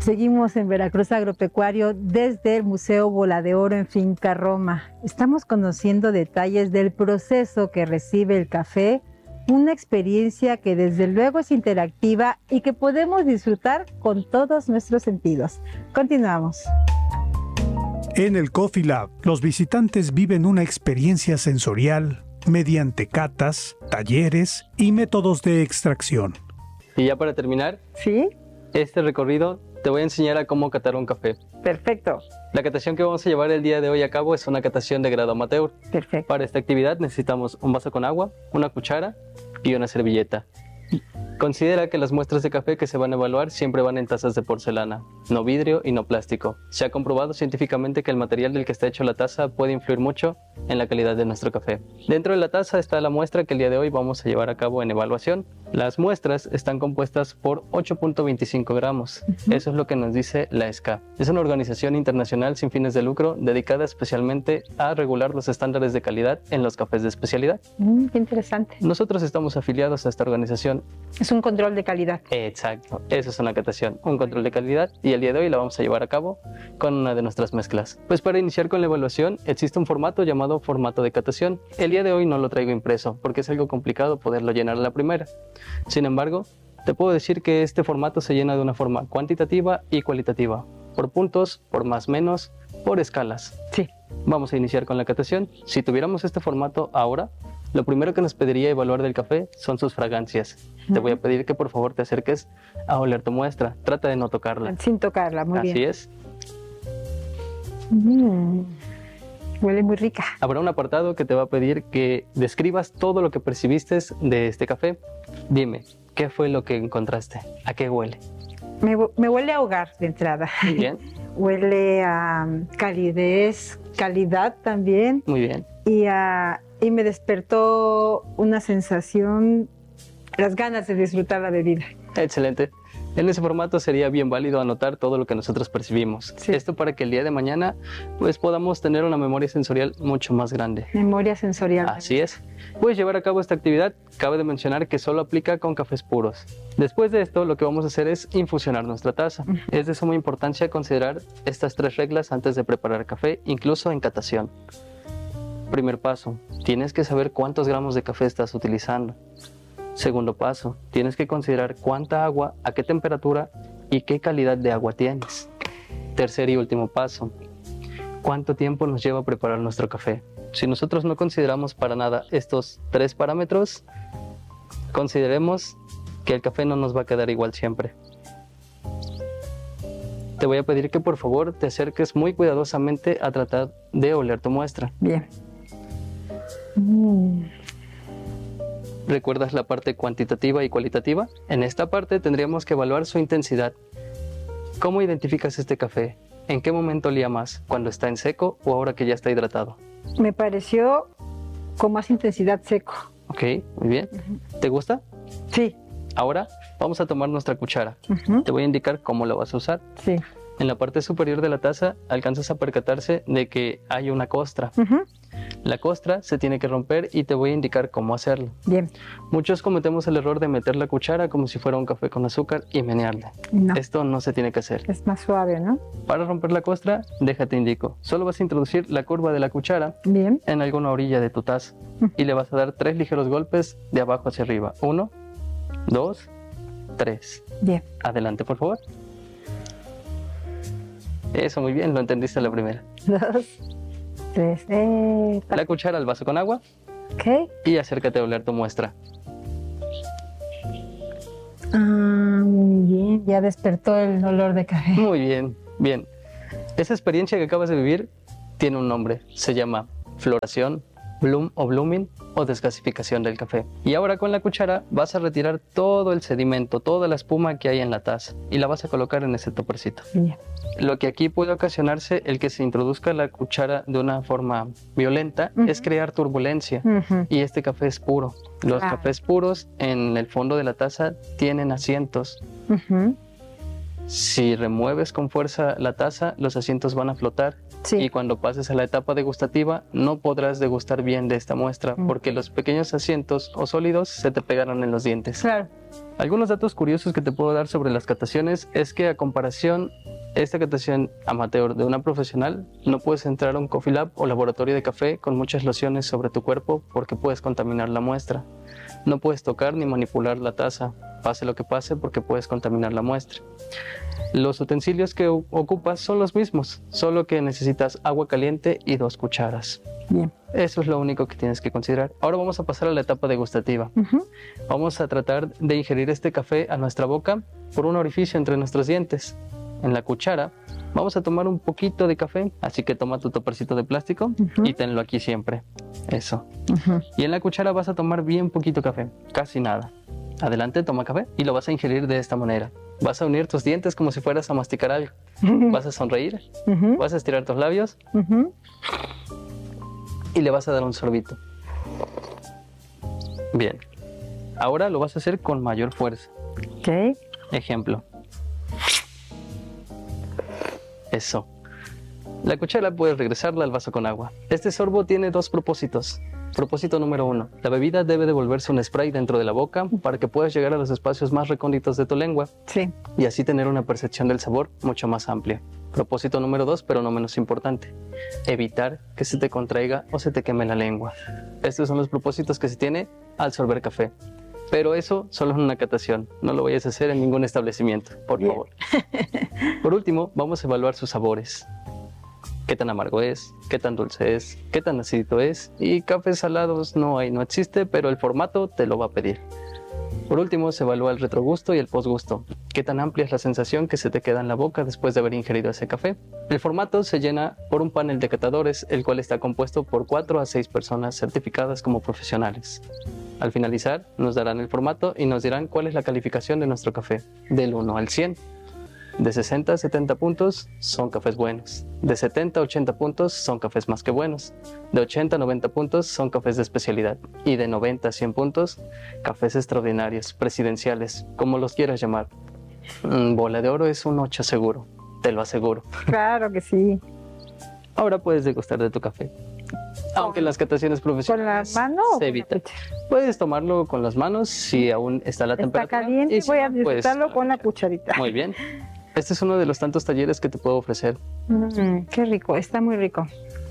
Seguimos en Veracruz Agropecuario desde el Museo Bola de Oro en Finca Roma. Estamos conociendo detalles del proceso que recibe el café, una experiencia que desde luego es interactiva y que podemos disfrutar con todos nuestros sentidos. Continuamos. En el Coffee Lab, los visitantes viven una experiencia sensorial mediante catas, talleres y métodos de extracción. Y ya para terminar, ¿Sí? este recorrido te voy a enseñar a cómo catar un café. Perfecto. La catación que vamos a llevar el día de hoy a cabo es una catación de grado amateur. Perfecto. Para esta actividad necesitamos un vaso con agua, una cuchara y una servilleta. Considera que las muestras de café que se van a evaluar siempre van en tazas de porcelana, no vidrio y no plástico. Se ha comprobado científicamente que el material del que está hecho la taza puede influir mucho en la calidad de nuestro café. Dentro de la taza está la muestra que el día de hoy vamos a llevar a cabo en evaluación. Las muestras están compuestas por 8.25 gramos. Eso es lo que nos dice la SCA. Es una organización internacional sin fines de lucro dedicada especialmente a regular los estándares de calidad en los cafés de especialidad. Qué interesante. Nosotros estamos afiliados a esta organización. Es un control de calidad. Exacto, eso es una catación, un control de calidad, y el día de hoy la vamos a llevar a cabo con una de nuestras mezclas. Pues para iniciar con la evaluación existe un formato llamado formato de catación. El día de hoy no lo traigo impreso porque es algo complicado poderlo llenar a la primera. Sin embargo, te puedo decir que este formato se llena de una forma cuantitativa y cualitativa, por puntos, por más menos, por escalas. Sí. Vamos a iniciar con la catación. Si tuviéramos este formato ahora, lo primero que nos pediría evaluar del café son sus fragancias. Te voy a pedir que por favor te acerques a oler tu muestra. Trata de no tocarla. Sin tocarla, muy bien. Así es. Huele muy rica. Habrá un apartado que te va a pedir que describas todo lo que percibiste de este café. Dime, ¿qué fue lo que encontraste? ¿A qué huele? Me huele a hogar de entrada. Muy bien. Huele a calidez, calidad también. Muy bien. Y me despertó una sensación, las ganas de disfrutar la bebida. Excelente. En ese formato sería bien válido anotar todo lo que nosotros percibimos. Sí. Esto para que el día de mañana pues podamos tener una memoria sensorial mucho más grande. Memoria sensorial. Así es. Puedes llevar a cabo esta actividad. Cabe de mencionar que solo aplica con cafés puros. Después de esto, lo que vamos a hacer es infusionar nuestra taza. Es de suma importancia considerar estas 3 reglas antes de preparar café, incluso en catación. Primer paso, tienes que saber cuántos gramos de café estás utilizando. Segundo paso, tienes que considerar cuánta agua, a qué temperatura y qué calidad de agua tienes. Tercer y último paso, cuánto tiempo nos lleva a preparar nuestro café. Si nosotros no consideramos para nada estos 3 parámetros, consideremos que el café no nos va a quedar igual siempre. Te voy a pedir que por favor te acerques muy cuidadosamente a tratar de oler tu muestra. Bien. ¿Recuerdas la parte cuantitativa y cualitativa? En esta parte tendríamos que evaluar su intensidad. ¿Cómo identificas este café? ¿En qué momento olía más? ¿Cuando está en seco o ahora que ya está hidratado? Me pareció con más intensidad seco. Ok, muy bien. ¿Te gusta? Sí. Ahora vamos a tomar nuestra cuchara. Te voy a indicar cómo la vas a usar. Sí. En la parte superior de la taza alcanzas a percatarse de que hay una costra. La costra se tiene que romper y te voy a indicar cómo hacerlo. Bien. Muchos cometemos el error de meter la cuchara como si fuera un café con azúcar y menearle. No. Esto no se tiene que hacer. Es más suave, ¿no? Para romper la costra, déjate indico. Solo vas a introducir la curva de la cuchara Bien. en alguna orilla de tu taza y le vas a dar 3 ligeros golpes de abajo hacia arriba. 1, 2, 3. Bien. Adelante, por favor. Eso, muy bien, lo entendiste a la primera. 2, 3. La cuchara al vaso con agua Ok. y acércate a oler tu muestra. Muy bien. Ya despertó el olor de café. Muy bien, bien. Esa experiencia que acabas de vivir tiene un nombre. Se llama floración, bloom o blooming o desgasificación del café. Y ahora con la cuchara vas a retirar todo el sedimento, toda la espuma que hay en la taza y la vas a colocar en ese topercito. Bien. Lo que aquí puede ocasionarse el que se introduzca la cuchara de una forma violenta es crear turbulencia y este café es puro. Los cafés puros en el fondo de la taza tienen asientos. Si remueves con fuerza la taza, los asientos van a flotar Sí. Y cuando pases a la etapa degustativa, no podrás degustar bien de esta muestra porque los pequeños asientos o sólidos se te pegarán en los dientes. Claro. Algunos datos curiosos que te puedo dar sobre las cataciones es que a comparación esta catación amateur de una profesional, no puedes entrar a un coffee lab o laboratorio de café con muchas lociones sobre tu cuerpo porque puedes contaminar la muestra. No puedes tocar ni manipular la taza, pase lo que pase, porque puedes contaminar la muestra. Los utensilios que ocupas son los mismos, solo que necesitas agua caliente y 2 cucharas. Bien. Eso es lo único que tienes que considerar. Ahora vamos a pasar a la etapa degustativa. Vamos a tratar de ingerir este café a nuestra boca por un orificio entre nuestros dientes. En la cuchara vamos a tomar un poquito de café, así que toma tu topercito de plástico y tenlo aquí siempre. Eso. Y en la cuchara vas a tomar bien poquito café, casi nada. Adelante, toma café y lo vas a ingerir de esta manera. Vas a unir tus dientes como si fueras a masticar algo. Vas a sonreír, vas a estirar tus labios y le vas a dar un sorbito. Bien. Ahora lo vas a hacer con mayor fuerza. Ok. Ejemplo. Eso. La cuchara puedes regresarla al vaso con agua. Este sorbo tiene 2 propósitos. Propósito número 1. La bebida debe devolverse un spray dentro de la boca para que puedas llegar a los espacios más recónditos de tu lengua. Sí. Y así tener una percepción del sabor mucho más amplia. Propósito número 2, pero no menos importante. Evitar que se te contraiga o se te queme la lengua. Estos son los propósitos que se tiene al sorber café. Pero eso solo es una catación. No lo vayas a hacer en ningún establecimiento, por favor. Por último, vamos a evaluar sus sabores. Qué tan amargo es, qué tan dulce es, qué tan acidito es. Y cafés salados no existe, pero el formato te lo va a pedir. Por último, se evalúa el retrogusto y el postgusto. Qué tan amplia es la sensación que se te queda en la boca después de haber ingerido ese café. El formato se llena por un panel de catadores, el cual está compuesto por 4 a 6 personas certificadas como profesionales. Al finalizar, nos darán el formato y nos dirán cuál es la calificación de nuestro café, del 1 al 100. De 60 a 70 puntos son cafés buenos. De 70 a 80 puntos son cafés más que buenos. De 80 a 90 puntos son cafés de especialidad. Y de 90 a 100 puntos, cafés extraordinarios, presidenciales, como los quieras llamar. Bola de oro es un 8 seguro, te lo aseguro. Claro que sí. Ahora puedes degustar de tu café. Aunque en las cataciones profesionales ¿Con la mano se evita. Puedes tomarlo con las manos si aún está la temperatura. Está caliente, y si voy a no, puedes disfrutarlo con la cucharita. Muy bien. Este es uno de los tantos talleres que te puedo ofrecer. Qué rico, está muy rico.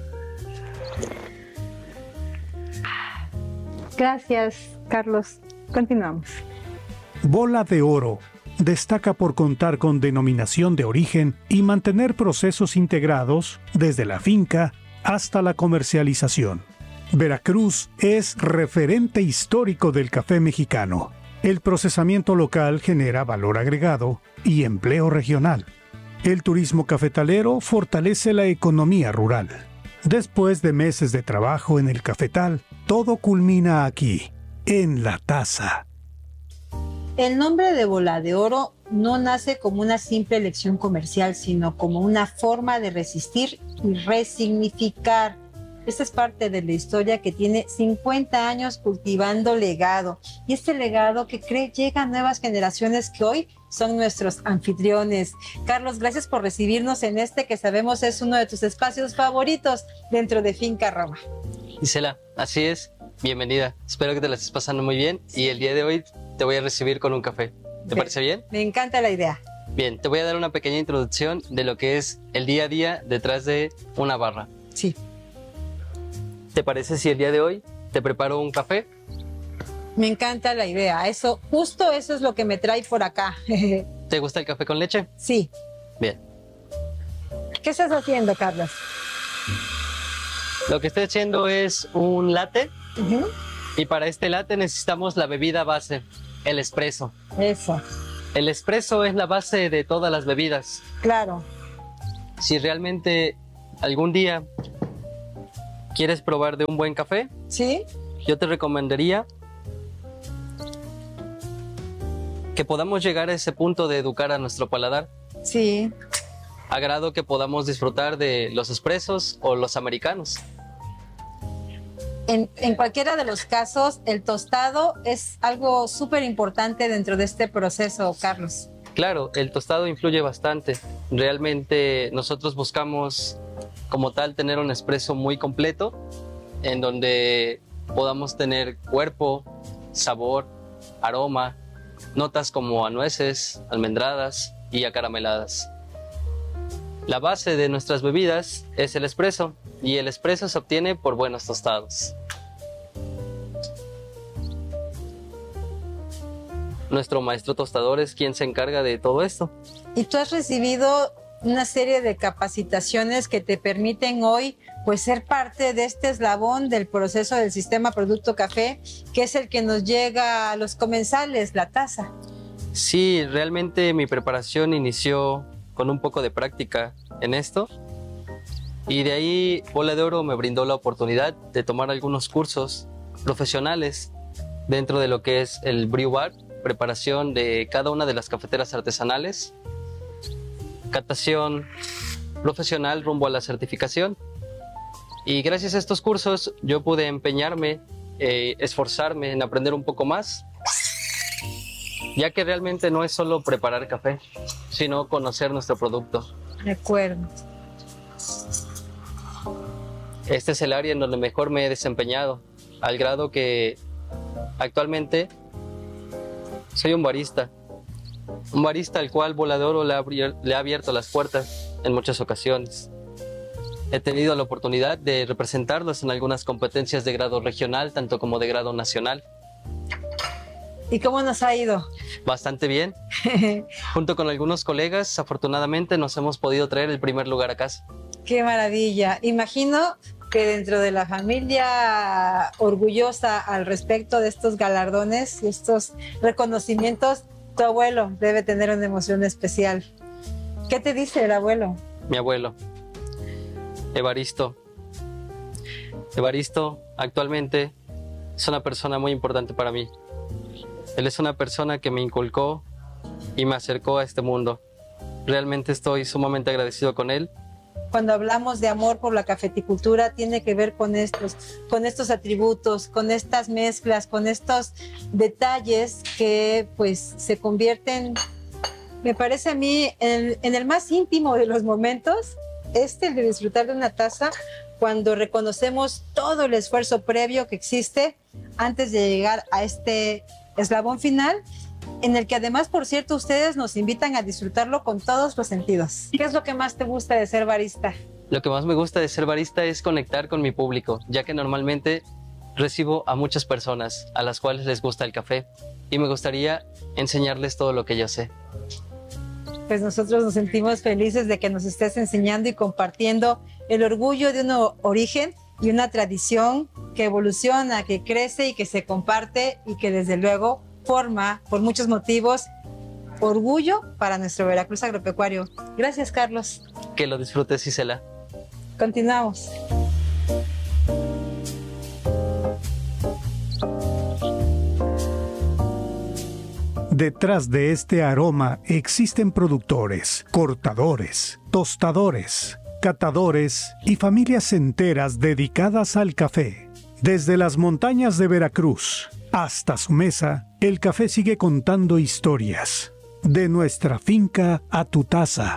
Gracias, Carlos. Continuamos. Bola de Oro destaca por contar con denominación de origen y mantener procesos integrados desde la finca hasta la comercialización. Veracruz es referente histórico del café mexicano. El procesamiento local genera valor agregado y empleo regional. El turismo cafetalero fortalece la economía rural. Después de meses de trabajo en el cafetal, todo culmina aquí, en la taza. El nombre de Bola de Oro no nace como una simple elección comercial, sino como una forma de resistir y resignificar. Esta es parte de la historia que tiene 50 años cultivando legado. Y este legado que llega a nuevas generaciones que hoy son nuestros anfitriones. Carlos, gracias por recibirnos en este que sabemos es uno de tus espacios favoritos dentro de Finca Roma. Gisela, así es. Bienvenida. Espero que te la estés pasando muy bien y el día de hoy te voy a recibir con un café. ¿Te parece bien? Me encanta la idea. Bien, te voy a dar una pequeña introducción de lo que es el día a día detrás de una barra. Sí. ¿Te parece si el día de hoy te preparo un café? Me encanta la idea. Justo eso es lo que me trae por acá. ¿Te gusta el café con leche? Sí. Bien. ¿Qué estás haciendo, Carlos? Lo que estoy haciendo es un latte. Y para este latte necesitamos la bebida base, el espresso. Eso. El espresso es la base de todas las bebidas. Claro. Si realmente algún día quieres probar de un buen café, ¿sí? Yo te recomendaría que podamos llegar a ese punto de educar a nuestro paladar. Sí. A grado que podamos disfrutar de los espressos o los americanos. En cualquiera de los casos, el tostado es algo súper importante dentro de este proceso, Carlos. Claro, el tostado influye bastante. Realmente nosotros buscamos como tal tener un espresso muy completo en donde podamos tener cuerpo, sabor, aroma, notas como a nueces, almendradas y acarameladas. La base de nuestras bebidas es el espresso y el espresso se obtiene por buenos tostados. Nuestro maestro tostador es quien se encarga de todo esto. Y tú has recibido una serie de capacitaciones que te permiten hoy pues ser parte de este eslabón del proceso del sistema Producto Café, que es el que nos llega a los comensales, la taza. Sí, realmente mi preparación inició con un poco de práctica en esto y de ahí Bola de Oro me brindó la oportunidad de tomar algunos cursos profesionales dentro de lo que es el brew bar, preparación de cada una de las cafeteras artesanales, catación profesional rumbo a la certificación. Y gracias a estos cursos yo pude empeñarme, esforzarme en aprender un poco más, ya que realmente no es solo preparar café, sino conocer nuestro producto. De acuerdo. Este es el área en donde mejor me he desempeñado, al grado que actualmente soy un barista al cual Bola de Oro le ha abierto las puertas en muchas ocasiones. He tenido la oportunidad de representarlos en algunas competencias de grado regional, tanto como de grado nacional. ¿Y cómo nos ha ido? Bastante bien. Junto con algunos colegas, afortunadamente nos hemos podido traer el primer lugar a casa. ¡Qué maravilla! Imagino que dentro de la familia orgullosa al respecto de estos galardones y estos reconocimientos, tu abuelo debe tener una emoción especial. ¿Qué te dice el abuelo? Mi abuelo, Evaristo. Evaristo actualmente es una persona muy importante para mí. Él es una persona que me inculcó y me acercó a este mundo. Realmente estoy sumamente agradecido con él. Cuando hablamos de amor por la cafeticultura, tiene que ver con estos atributos, con estas mezclas, con estos detalles que pues se convierten, me parece a mí, en el más íntimo de los momentos, el de disfrutar de una taza, cuando reconocemos todo el esfuerzo previo que existe antes de llegar a este eslabón final, en el que además, por cierto, ustedes nos invitan a disfrutarlo con todos los sentidos. ¿Qué es lo que más te gusta de ser barista? Lo que más me gusta de ser barista es conectar con mi público, ya que normalmente recibo a muchas personas a las cuales les gusta el café y me gustaría enseñarles todo lo que yo sé. Pues nosotros nos sentimos felices de que nos estés enseñando y compartiendo el orgullo de un origen y una tradición que evoluciona, que crece y que se comparte y que desde luego forma, por muchos motivos, orgullo para nuestro Veracruz agropecuario. Gracias, Carlos. Que lo disfrutes, Isela. Continuamos. Detrás de este aroma existen productores, cortadores, tostadores, catadores y familias enteras dedicadas al café. Desde las montañas de Veracruz hasta su mesa, el café sigue contando historias. De nuestra finca a tu taza.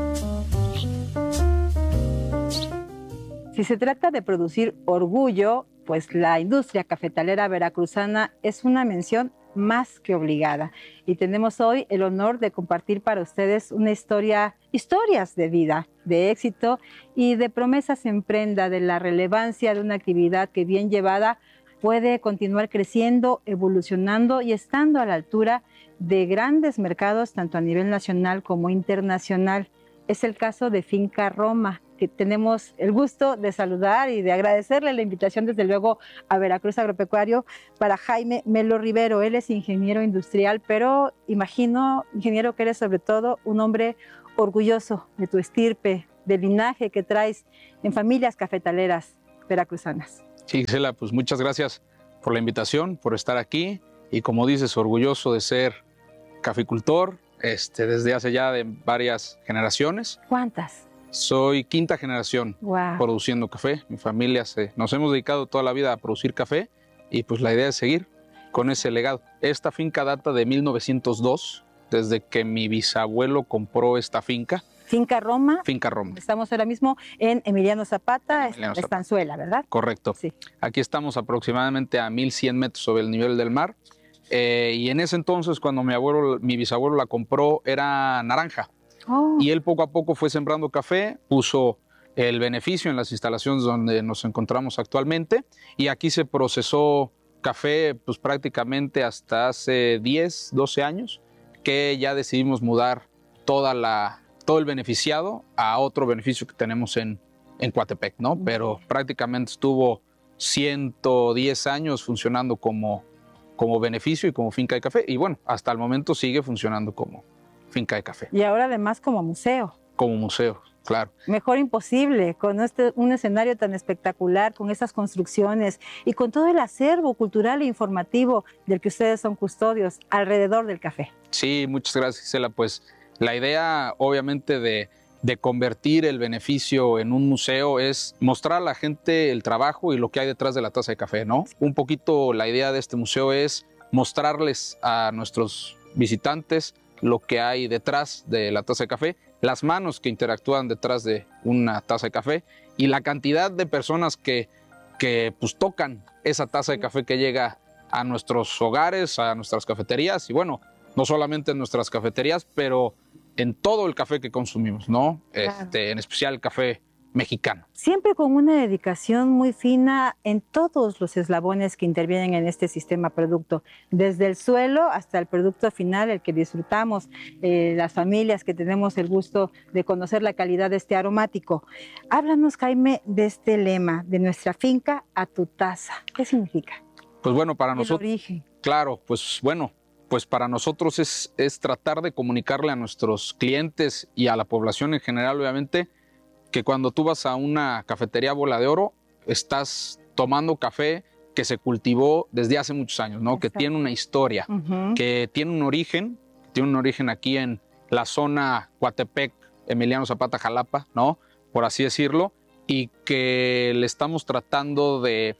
Si se trata de producir orgullo, pues la industria cafetalera veracruzana es una mención más que obligada. Y tenemos hoy el honor de compartir para ustedes historias de vida, de éxito y de promesas en prenda, de la relevancia de una actividad que bien llevada puede continuar creciendo, evolucionando y estando a la altura de grandes mercados, tanto a nivel nacional como internacional. Es el caso de Finca Roma, que tenemos el gusto de saludar y de agradecerle la invitación, desde luego, a Veracruz Agropecuario para Jaime Melo Rivero. Él es ingeniero industrial, pero imagino, ingeniero, que eres sobre todo un hombre orgulloso de tu estirpe, del linaje que traes en familias cafetaleras veracruzanas. Sí, Gisela, pues muchas gracias por la invitación, por estar aquí y, como dices, orgulloso de ser caficultor desde hace ya de varias generaciones. ¿Cuántas? Soy quinta generación produciendo café. Mi familia nos hemos dedicado toda la vida a producir café y pues la idea es seguir con ese legado. Esta finca data de 1902, desde que mi bisabuelo compró esta finca. Finca Roma. Finca Roma. Estamos ahora mismo en Emiliano Zapata, Emiliano Zapata. Estanzuela, ¿verdad? Correcto. Sí. Aquí estamos aproximadamente a 1100 metros sobre el nivel del mar. Y en ese entonces, cuando mi bisabuelo la compró, era naranja. Oh. Y él poco a poco fue sembrando café, puso el beneficio en las instalaciones donde nos encontramos actualmente. Y aquí se procesó café pues prácticamente hasta hace 10, 12 años, que ya decidimos mudar todo el beneficiado a otro beneficio que tenemos en Coatepec, ¿no? Pero prácticamente estuvo 110 años funcionando como beneficio y como finca de café. Y bueno, hasta el momento sigue funcionando como finca de café. Y ahora además como museo. Como museo, claro. Mejor imposible, con un escenario tan espectacular, con estas construcciones y con todo el acervo cultural e informativo del que ustedes son custodios alrededor del café. Sí, muchas gracias, Gisela. Pues la idea, obviamente, de convertir el beneficio en un museo es mostrar a la gente el trabajo y lo que hay detrás de la taza de café, ¿no? Un poquito la idea de este museo es mostrarles a nuestros visitantes lo que hay detrás de la taza de café, las manos que interactúan detrás de una taza de café y la cantidad de personas que pues tocan esa taza de café que llega a nuestros hogares, a nuestras cafeterías y bueno, no solamente en nuestras cafeterías, pero en todo el café que consumimos, ¿no? Claro. En especial el café mexicano. Siempre con una dedicación muy fina en todos los eslabones que intervienen en este sistema producto, desde el suelo hasta el producto final, el que disfrutamos, las familias que tenemos el gusto de conocer la calidad de este aromático. Háblanos, Jaime, de este lema, de nuestra finca a tu taza. ¿Qué significa? Pues bueno, para nosotros... El origen. Claro, pues bueno, pues para nosotros es tratar de comunicarle a nuestros clientes y a la población en general, obviamente, que cuando tú vas a una cafetería Bola de Oro, estás tomando café que se cultivó desde hace muchos años, ¿no? Exacto. Que tiene una historia, que tiene un origen aquí en la zona Coatepec, Emiliano Zapata, Jalapa, ¿no? Por así decirlo, y que le estamos tratando de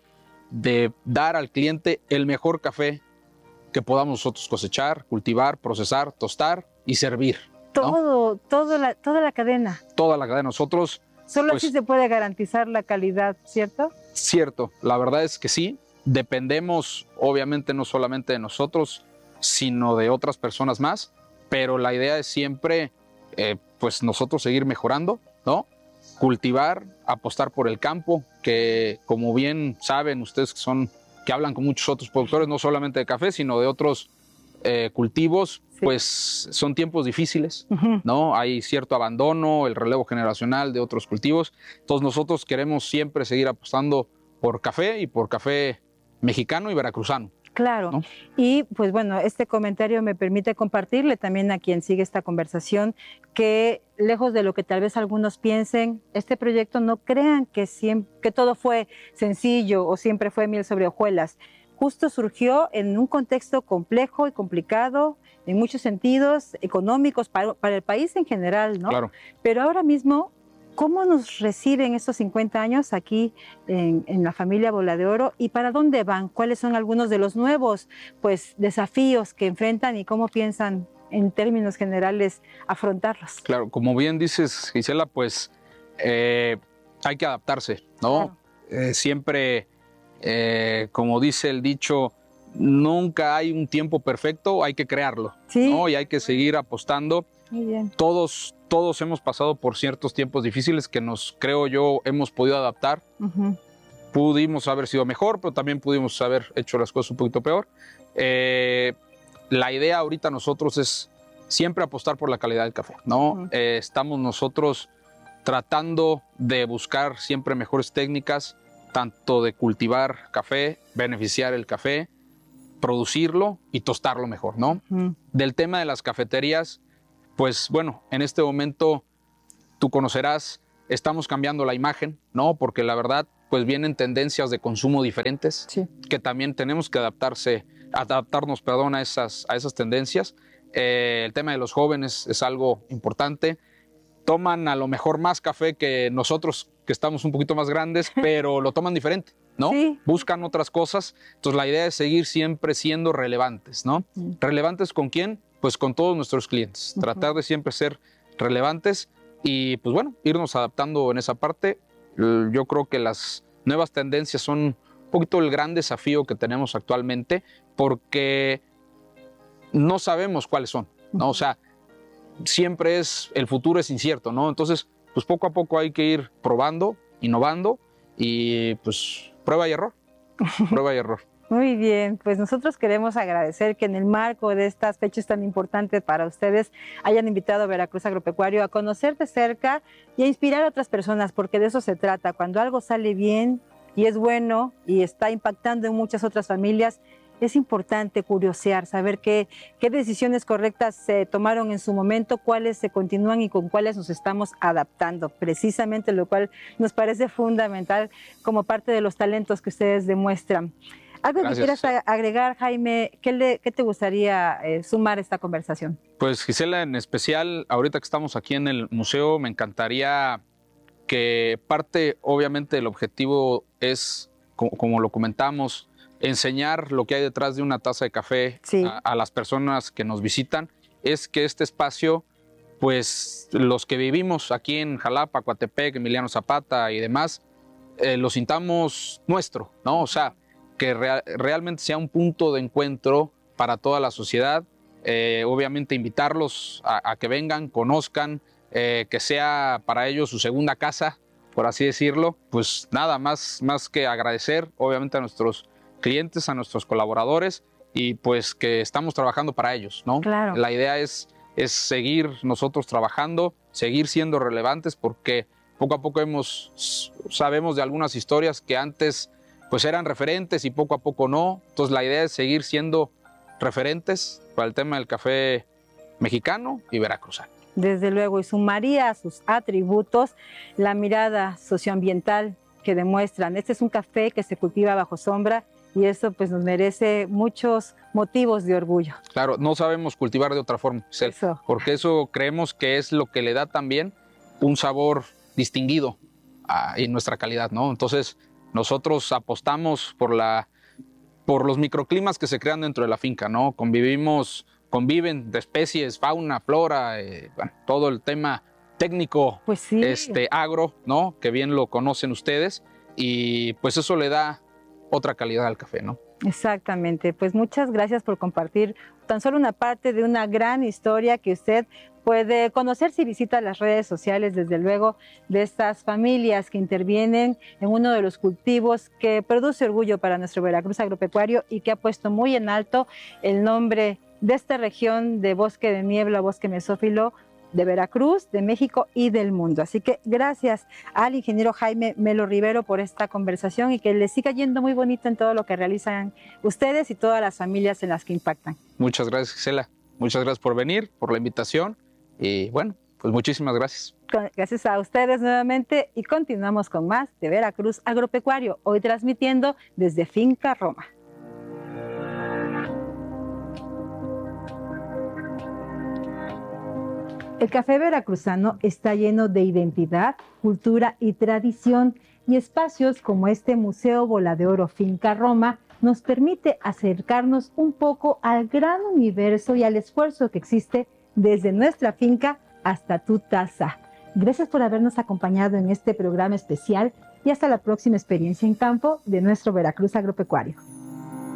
dar al cliente el mejor café que podamos nosotros cosechar, cultivar, procesar, tostar y servir, ¿no? Toda la cadena. Toda la cadena. Nosotros... Solo pues, así se puede garantizar la calidad, ¿cierto? Cierto, la verdad es que sí. Dependemos, obviamente, no solamente de nosotros, sino de otras personas más, pero la idea es siempre, pues nosotros seguir mejorando, ¿no? Cultivar, apostar por el campo, que como bien saben ustedes que hablan con muchos otros productores, no solamente de café, sino de otros cultivos, sí. Pues son tiempos difíciles, ¿no? Hay cierto abandono, el relevo generacional de otros cultivos. Entonces nosotros queremos siempre seguir apostando por café y por café mexicano y veracruzano. Claro, ¿no? Y pues bueno, este comentario me permite compartirle también a quien sigue esta conversación que lejos de lo que tal vez algunos piensen, este proyecto no crean que todo fue sencillo o siempre fue miel sobre hojuelas. Justo surgió en un contexto complejo y complicado, en muchos sentidos, económicos, para el país en general, ¿no? Claro. Pero ahora mismo, ¿cómo nos reciben estos 50 años aquí en la familia Bola de Oro y para dónde van? ¿Cuáles son algunos de los nuevos desafíos que enfrentan y cómo piensan en términos generales afrontarlos? Claro, como bien dices, Gisela, pues hay que adaptarse, ¿no? Claro. Siempre... como dice el dicho, nunca hay un tiempo perfecto, hay que crearlo, ¿sí? ¿No? Y hay que seguir apostando. Muy bien. Todos hemos pasado por ciertos tiempos difíciles que creo yo, hemos podido adaptar. Pudimos haber sido mejor, pero también pudimos haber hecho las cosas un poquito peor. La idea ahorita nosotros es siempre apostar por la calidad del café, ¿no? Estamos nosotros tratando de buscar siempre mejores técnicas, tanto de cultivar café, beneficiar el café, producirlo y tostarlo mejor, ¿no? Del tema de las cafeterías, pues bueno, en este momento tú conocerás, estamos cambiando la imagen, ¿no? Porque la verdad, pues vienen tendencias de consumo diferentes, sí, que también tenemos que adaptarnos, a esas tendencias. El tema de los jóvenes es algo importante. Toman a lo mejor más café que nosotros, que estamos un poquito más grandes, pero lo toman diferente, ¿no? Sí. Buscan otras cosas. Entonces la idea es seguir siempre siendo relevantes, ¿no? ¿Relevantes con quién? Pues con todos nuestros clientes. Tratar de siempre ser relevantes y pues bueno, irnos adaptando en esa parte. Yo creo que las nuevas tendencias son un poquito el gran desafío que tenemos actualmente, porque no sabemos cuáles son, ¿no? O sea, siempre el futuro es incierto, ¿no? Entonces, pues poco a poco hay que ir probando, innovando y pues prueba y error, prueba y error. Muy bien, pues nosotros queremos agradecer que en el marco de estas fechas tan importantes para ustedes hayan invitado a Veracruz Agropecuario a conocer de cerca y a inspirar a otras personas, porque de eso se trata. Cuando algo sale bien y es bueno y está impactando en muchas otras familias, es importante curiosear, saber qué decisiones correctas se tomaron en su momento, cuáles se continúan y con cuáles nos estamos adaptando, precisamente, lo cual nos parece fundamental como parte de los talentos que ustedes demuestran. ¿Algo que quieras agregar, Jaime? ¿Qué te gustaría sumar a esta conversación? Pues Gisela, en especial, ahorita que estamos aquí en el museo, me encantaría que parte, obviamente, el objetivo es, como lo comentamos, enseñar lo que hay detrás de una taza de café a las personas que nos visitan. Es que este espacio, pues los que vivimos aquí en Jalapa, Coatepec, Emiliano Zapata y demás, lo sintamos nuestro, ¿no? O sea, que realmente sea un punto de encuentro para toda la sociedad. Obviamente invitarlos a que vengan, conozcan, que sea para ellos su segunda casa, por así decirlo. Pues nada más que agradecer obviamente a nuestros clientes, a nuestros colaboradores, y pues que estamos trabajando para ellos, ¿no? Claro. La idea es seguir nosotros trabajando, seguir siendo relevantes, porque poco a poco sabemos de algunas historias que antes pues eran referentes y poco a poco no. Entonces la idea es seguir siendo referentes para el tema del café mexicano y veracruzano. Desde luego, y sumaría a sus atributos la mirada socioambiental que demuestran. Este es un café que se cultiva bajo sombra y eso pues nos merece muchos motivos de orgullo. Claro, no sabemos cultivar de otra forma, porque eso creemos que es lo que le da también un sabor distinguido en nuestra calidad, ¿no? Entonces, nosotros apostamos por los microclimas que se crean dentro de la finca, ¿no? Conviven de especies, fauna, flora, bueno, todo el tema técnico, pues sí, agro, ¿no? Que bien lo conocen ustedes, y pues eso le da otra calidad al café, ¿no? Exactamente, pues muchas gracias por compartir tan solo una parte de una gran historia que usted puede conocer si visita las redes sociales, desde luego, de estas familias que intervienen en uno de los cultivos que produce orgullo para nuestro Veracruz agropecuario y que ha puesto muy en alto el nombre de esta región de bosque de niebla, bosque mesófilo, de Veracruz, de México y del mundo. Así que gracias al ingeniero Jaime Melo Rivero por esta conversación y que les siga yendo muy bonito en todo lo que realizan ustedes y todas las familias en las que impactan. Muchas gracias, Gisela. Muchas gracias por venir, por la invitación y bueno, pues muchísimas gracias. Gracias a ustedes nuevamente y continuamos con más de Veracruz Agropecuario, hoy transmitiendo desde Finca Roma. El café veracruzano está lleno de identidad, cultura y tradición, y espacios como este Museo Bola de Oro Finca Roma nos permite acercarnos un poco al gran universo y al esfuerzo que existe desde nuestra finca hasta tu taza. Gracias por habernos acompañado en este programa especial y hasta la próxima experiencia en campo de nuestro Veracruz Agropecuario.